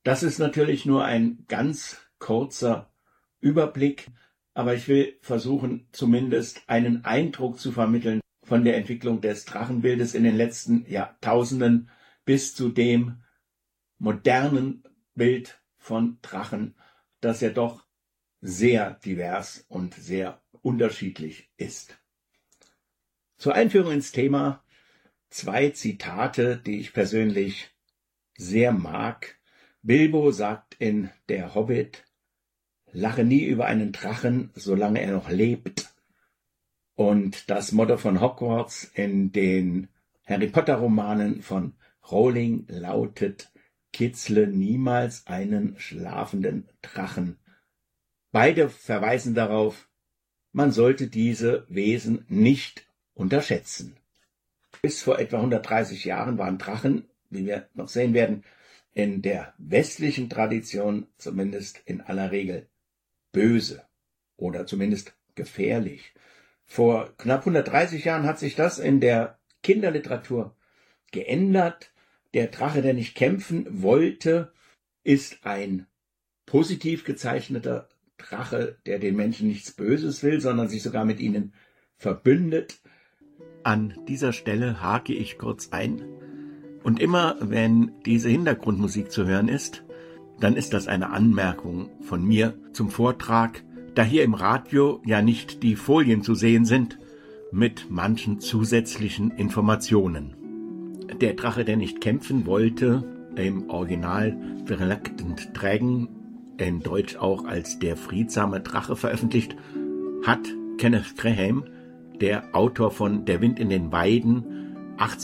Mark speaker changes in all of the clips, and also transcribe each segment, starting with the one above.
Speaker 1: Das ist natürlich nur ein ganz kurzer Überblick, aber ich will versuchen, zumindest einen Eindruck zu vermitteln von der Entwicklung des Drachenbildes in den letzten Jahrtausenden bis zu dem modernen Bild von Drachen, das ja doch sehr divers und sehr unterschiedlich ist. Zur Einführung ins Thema 2 Zitate, die ich persönlich sehr mag. Bilbo sagt in Der Hobbit: Lache nie über einen Drachen, solange er noch lebt. Und das Motto von Hogwarts in den Harry Potter Romanen von Rowling lautet: Kitzle niemals einen schlafenden Drachen. Beide verweisen darauf, man sollte diese Wesen nicht unterschätzen. Bis vor etwa 130 Jahren waren Drachen, wie wir noch sehen werden, in der westlichen Tradition zumindest in aller Regel böse oder zumindest gefährlich. Vor knapp 130 Jahren hat sich das in der Kinderliteratur geändert. Der Drache, der nicht kämpfen wollte, ist ein positiv gezeichneter Drache, der den Menschen nichts Böses will, sondern sich sogar mit ihnen verbündet. An dieser Stelle hake ich kurz ein. Und immer, wenn diese Hintergrundmusik zu hören ist, dann ist das eine Anmerkung von mir zum Vortrag, da hier im Radio ja nicht die Folien zu sehen sind, mit manchen zusätzlichen Informationen. Der Drache, der nicht kämpfen wollte, im Original The Reluctant Dragon, in Deutsch auch als Der friedsame Drache veröffentlicht, hat Kenneth Grahame, der Autor von Der Wind in den Weiden,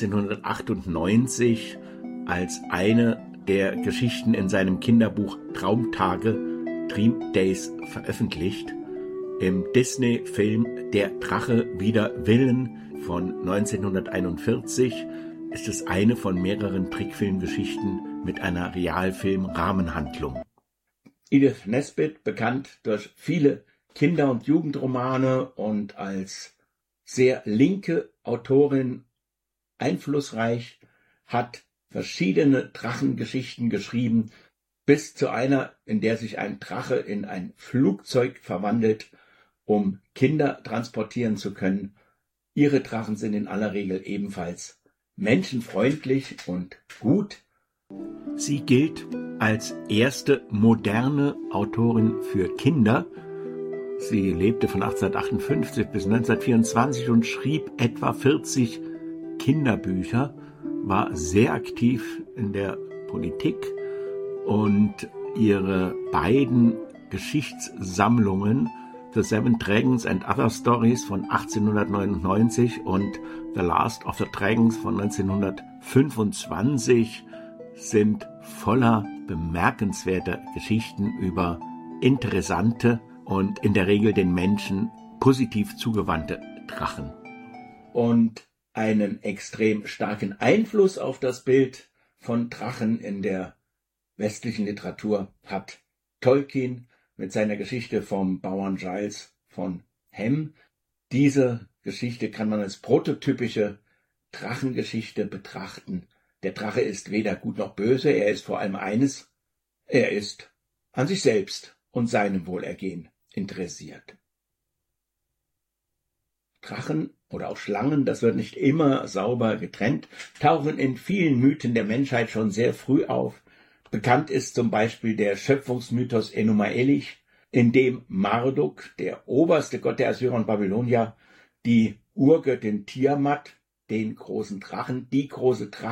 Speaker 1: 1898 als eine der Geschichten in seinem Kinderbuch Traumtage, Dream Days, veröffentlicht. Im Disney-Film Der Drache wider Willen von 1941 ist es eine von mehreren Trickfilmgeschichten mit einer Realfilm-Rahmenhandlung. Edith Nesbit, bekannt durch viele Kinder- und Jugendromane und als sehr linke Autorin einflussreich, hat verschiedene Drachengeschichten geschrieben, bis zu einer, in der sich ein Drache in ein Flugzeug verwandelt, um Kinder transportieren zu können. Ihre Drachen sind in aller Regel ebenfalls menschenfreundlich und gut. Sie gilt als erste moderne Autorin für Kinder. Sie lebte von 1858 bis 1924 und schrieb etwa 40 Kinderbücher, war sehr aktiv in der Politik und ihre beiden Geschichtssammlungen The Seven Dragons and Other Stories von 1899 und The Last of the Dragons von 1925 sind voller bemerkenswerter Geschichten über interessante und in der Regel den Menschen positiv zugewandte Drachen. Und einen extrem starken Einfluss auf das Bild von Drachen in der westlichen Literatur hat Tolkien mit seiner Geschichte vom Bauern Giles von Hem. Diese Geschichte kann man als prototypische Drachengeschichte betrachten. Der Drache ist weder gut noch böse, er ist vor allem eines: er ist an sich selbst und seinem Wohlergehen interessiert. Drachen oder auch Schlangen, das wird nicht immer sauber getrennt, tauchen in vielen Mythen der Menschheit schon sehr früh auf. Bekannt ist zum Beispiel der Schöpfungsmythos Enuma Elish, in dem Marduk, der oberste Gott der Assyrer und Babylonier, die Urgöttin Tiamat, den großen Drachen, die große